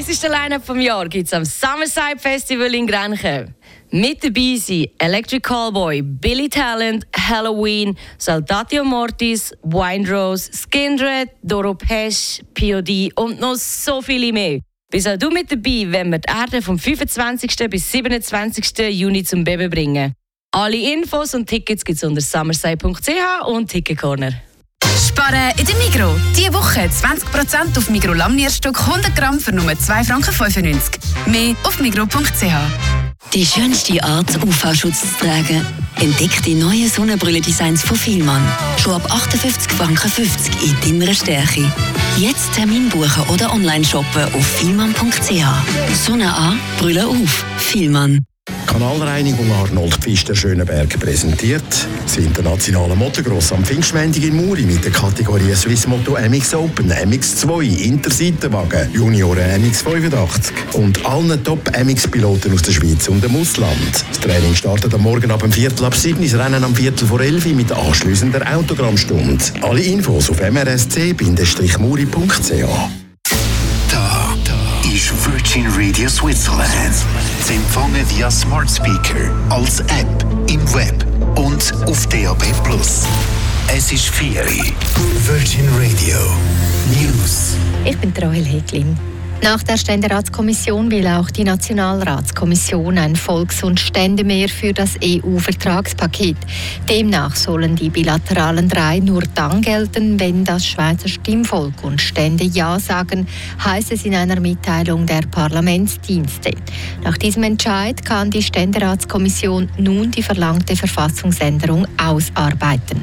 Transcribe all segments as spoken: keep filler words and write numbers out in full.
krasseste Line-Up vom Jahr gibt es am Summerside Festival in Grenchen. Mit dabei sind Electric Callboy, Billy Talent, Halloween, Saltatio Mortis, Windrose, Skindred, Doro Pesch, P O D und noch so viele mehr. Bist auch du mit dabei, wenn wir die Erde vom fünfundzwanzigsten bis siebenundzwanzigsten Juni zum Baby bringen. Alle Infos und Tickets gibt es unter summerside punkt c h und Ticketcorner. Sparen in der Migros. Diese Woche zwanzig Prozent auf Migros Lammnierstock hundert Gramm für nur zwei Franken fünfundneunzig. Mehr auf migros punkt c h. Die schönste Art, U V-Schutz zu tragen. Entdeck die neuen Sonnenbrille-Designs von Vielmann. Schon ab achtundfünfzig Franken fünfzig in deiner Stärke. Jetzt Termin buchen oder online shoppen auf vielmann punkt c h. Sonne an, Brille auf. Vielmann. Kanalreinigung Arnold Pfister Schönenberg präsentiert das internationale Motocross am Pfingstmontag in Muri mit der Kategorie Swiss Moto M X Open, M X zwei, Interseitenwagen, Junioren M X fünfundachtzig und allen Top-M X-Piloten aus der Schweiz und dem Ausland. Das Training startet am Morgen ab dem Viertel ab sieben, das Rennen am Viertel vor elf mit anschliessender Autogrammstunde. Alle Infos auf m r s c bindestrich muri punkt c h. Ist Virgin Radio Switzerland. Zu empfangen via Smart Speaker, als App, im Web und auf D A B plus. Es ist vier Virgin Radio News. Ich bin Rahel Heglin. Nach der Ständeratskommission will auch die Nationalratskommission ein Volks- und Ständemehr für das E U-Vertragspaket. Demnach sollen die bilateralen drei nur dann gelten, wenn das Schweizer Stimmvolk und Stände Ja sagen, heißt es in einer Mitteilung der Parlamentsdienste. Nach diesem Entscheid kann die Ständeratskommission nun die verlangte Verfassungsänderung ausarbeiten.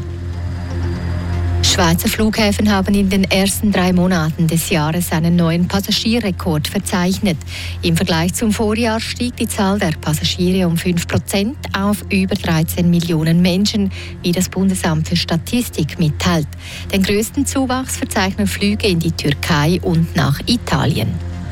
Schweizer Flughäfen haben in den ersten drei Monaten des Jahres einen neuen Passagierrekord verzeichnet. Im Vergleich zum Vorjahr stieg die Zahl der Passagiere um fünf Prozent auf über dreizehn Millionen Menschen, wie das Bundesamt für Statistik mitteilt. Den größten Zuwachs verzeichnen Flüge in die Türkei und nach Italien.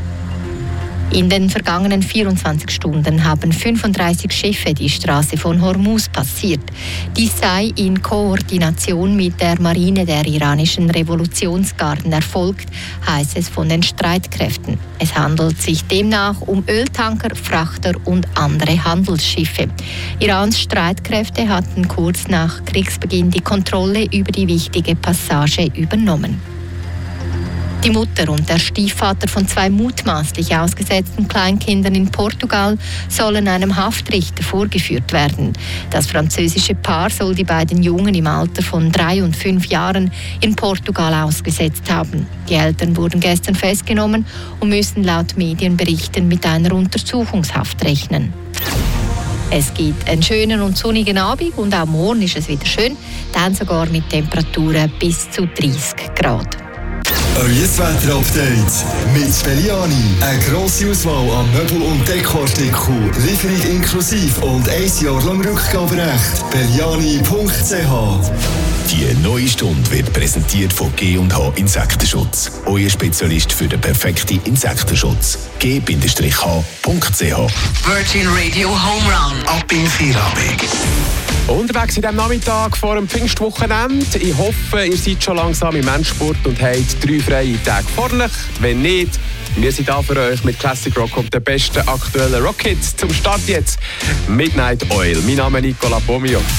In den vergangenen vierundzwanzig Stunden haben fünfunddreißig Schiffe die Straße von Hormuz passiert. Dies sei in Koordination mit der Marine der iranischen Revolutionsgarden erfolgt, heißt es von den Streitkräften. Es handelt sich demnach um Öltanker, Frachter und andere Handelsschiffe. Irans Streitkräfte hatten kurz nach Kriegsbeginn die Kontrolle über die wichtige Passage übernommen. Die Mutter und der Stiefvater von zwei mutmaßlich ausgesetzten Kleinkindern in Portugal sollen einem Haftrichter vorgeführt werden. Das französische Paar soll die beiden Jungen im Alter von drei und fünf Jahren in Portugal ausgesetzt haben. Die Eltern wurden gestern festgenommen und müssen laut Medienberichten mit einer Untersuchungshaft rechnen. Es gibt einen schönen und sonnigen Abend und auch morgen ist es wieder schön, dann sogar mit Temperaturen bis zu dreißig Grad. Euer Wetter-Update mit Belliani. Eine grosse Auswahl an Möbel- und Dekoartikeln, Lieferung inklusive und ein Jahr lang Rückgaberecht. Belliani punkt c h. Die neue Stunde wird präsentiert von G und H Insektenschutz. Euer Spezialist für den perfekten Insektenschutz. G H punkt c h. Virgin Radio Home Run. Ab in Feierabend. Unterwegs in diesem Nachmittag vor dem Pfingstwochenende. Ich hoffe, ihr seid schon langsam im Endspurt und habt drei freie Tage vor euch. Wenn nicht, wir sind da für euch mit Classic Rock und den besten aktuellen Rockhits. Zum Start jetzt Midnight Oil. Mein Name ist Nicola Pomio.